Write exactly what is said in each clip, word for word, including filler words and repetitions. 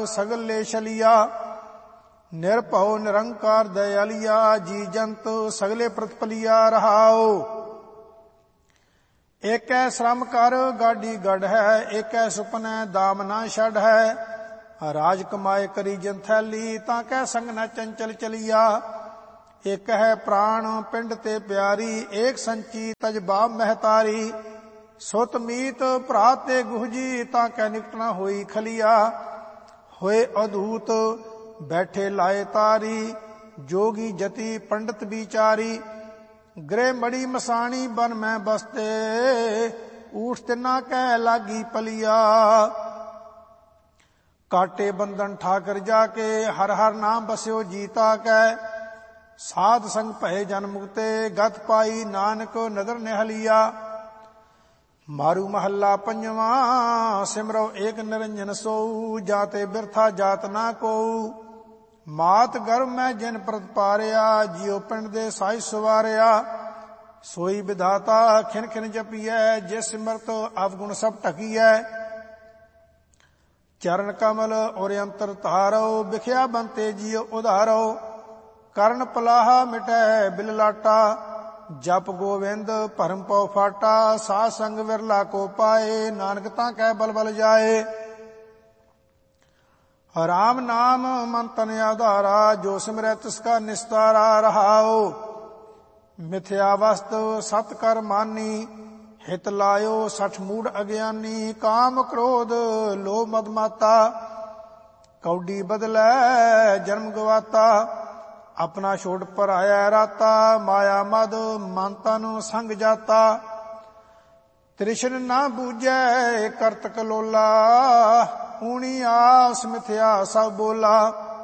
सगल ले छलिया। निरभव निरंकार दयालिया जी जंत सगले प्रतिपलिया रहाओ। एक है श्रम कर गाड़ी गढ़ है, एक है सुपने दाम ना छड़ है। राज कमाए करी जंथैली ताकै संग न चंचल चलिया। एक है प्राण पिंड ते प्यारी, एक संची तजबा महतारी। सुत मीत भरा ते गुहजी ताकै निकट न होई खलिया। होए अधूत बैठे लाए तारी, जोगी जति पंडित बिचारी। गृह मड़ी मसाणी बन में बसते, ऊठ तिना कह लागी पलिया। काटे बंधन ठाकर जाके, हर हर नाम बस्यो जीता कै। साध संग भय जन मुक्ते, गत पाई नानक नदर निहलिया। मारू महला पंजवा सिमरो एक निरंजन सोऊ, जाते बिरथा जात ना कोऊ। मात गर्भ में जिन प्रत पारिया, जियो पिंड दे साई सवारिया। सोई विधाता खिन खिन जपियै, जिस सिमरत अवगुण सब ढकियै। चरण कमल और अंतर तारो, बिख्या बनते जियो उधारो। कर्ण पलाहा मिटै बिल लाटा, जप गोविंद भरम पौ फाटा। साध संग विरला को पाए, नानक तां कै बल बल जाए। राम नाम मन तन आधारा, जो सिमरै तिसका निस्तारा रहाओ। मिथ्या वस्तु सत कर मानी, हित लायो सठ मूढ़ अज्ञानी। काम क्रोध लोभ मद माता, कौडी बदलै जन्म गवाता। अपना छोड़ पर आया राता, माया मद मन तन संग जाता। तृष्ण ना बूझै करत कलोला, ऊणी आस मिथ्या सब बोला।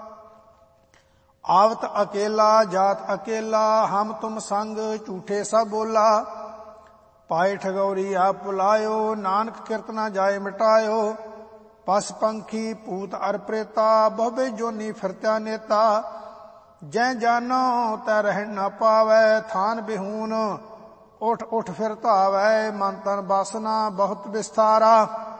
आवत अकेला जात अकेला, हम तुम संग झूठे सब बोला। पाए ठगौरी आप बुलायो, नानक किरत ना जाए मिटायो। पस पंखी पूत अर प्रेता, बहुबे जोनी फिरत्या नेता। जै जानो तै रह न पावै, थान बिहून उठ उठ फिर धावै। मन तन बासना बहुत विस्तारा,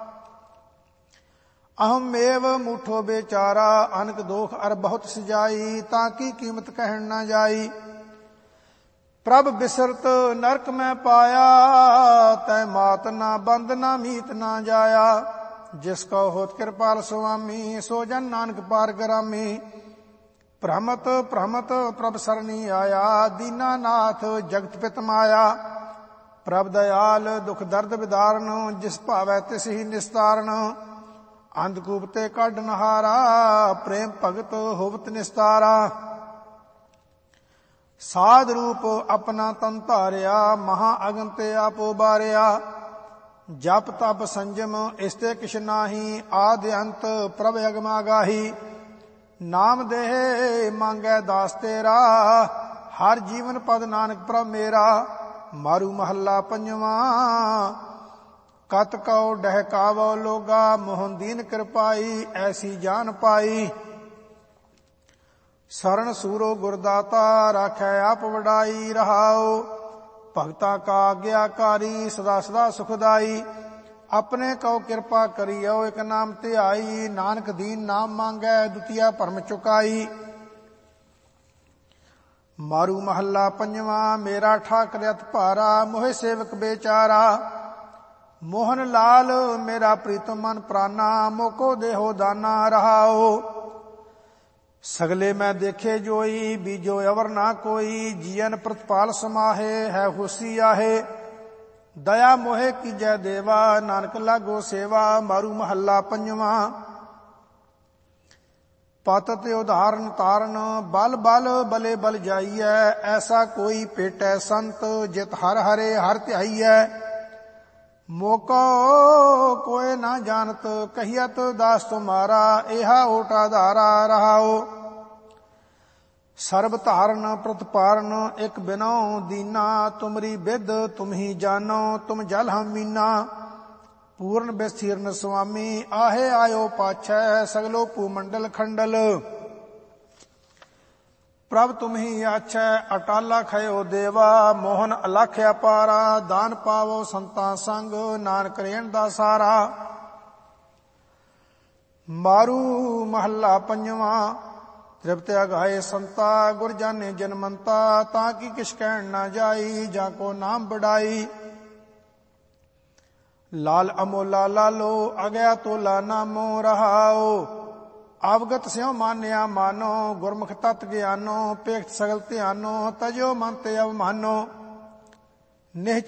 अहम एव मूठो बेचारा। अनक दोख अर बहुत सजाई, ताकि कीमत कहन न जाई। प्रभ बिसरत नरक में पाया, तै मात ना बंद ना मीत ना जाया। जिसको होत कृपाल स्वामी, सो जन नानक पार ग्रामी। भ्रमत भ्रमत प्रभ सरनी आया, दीनानाथ जगत पित माया। प्रभ दयाल दुख दर्द विदारण, जिस भावै तिस ही निस्तारण। अंधकूप ते कढ नहारा, प्रेम भगत होवत निस्तारा। साध रूप अपना तन धारिया, महा अगन ते आप उबारिया। जप तप संजम इसते किछ नाही, आदि अंत प्रभ अगम आगाही। नाम देह मांगै दास तेरा, हर जीवन पद नानक प्रभ मेरा। मारू महला पंजवा कत कौ डहकावो लोगा, मोहन दीन कृपाई ऐसी जान पाई। शरण सूरो गुरदाता, राखै आप वडाई रहाओ। भगता का आज्ञाकारी, सदा सदा सुखदाई। अपने कौ कृपा करियो, एक नाम ध्याई। नानक दीन नाम मांगै, दुतिया भरम चुकाई। मारू महला पंजवा मेरा ठाकर अत भारा, मोहे सेवक बेचारा। मोहन लाल मेरा प्रीतम मन प्राना, मोको देहो दाना रहाओ। सगले मैं देखे जोई, बीजो अवर ना कोई। जियन प्रतिपाल समाहे, है खुशी आहे। दया मोहे कीजै देवा, नानक लागो सेवा। मारू महला पंजवा पत ते उदाहरण तारण, बल बल बले बल जाइयै। ऐसा कोई पेटै संत, जित हर हरे हर ध्याइयै। मोको कोय ना जानत, कहियत दास तुम्हारा। एहा ओटा धारा रहाओ। सर्व धारण प्रतिपारण, एक बिनो दीना। तुमरी बिद तुम ही जानो, तुम जल हम मीना। पूर्ण विस्तीर्ण स्वामी, आहे आयो पाछै। सगलो भूमंडल खंडल, प्रभ तुम ही आछै। अटाला खयो देवा, मोहन अलख अपारा। दान पावो संता संग, नानक रेण दा सारा। ਮਾਰੂ ਮਹੱਲਾ ਪੰਜਵਾਂ। ਤ੍ਰਿਪਤ ਅਗਾਏ ਸੰਤਾ ਗੁਰ ਜਾਣੇ ਜਨਮੰਤਾ, ਤਾਂ ਕੀ ਕਿਛ ਕਹਿਣ ਨਾ ਜਾਈ, ਜਾਂ ਕੋ ਨਾਮ ਬੜਾਈ। ਲਾਲ ਅਮੋਲਾ ਲਾਲੋ ਅਗਿਆ ਤੋਲਾ ਨਾਮੋ, ਰਹਾਓ ਆਵਗਤ ਸਿਉ ਮਾਨਿਆ ਮਾਨੋ। ਗੁਰਮੁਖ ਤਤ ਗਿਆਨੋ ਪੇਖਤ ਸਗਲ ਧਿਆਨੋ, ਤਜੋ ਮਨ ਤੇ ਅਵਮਾਨੋ। ਨਿਹ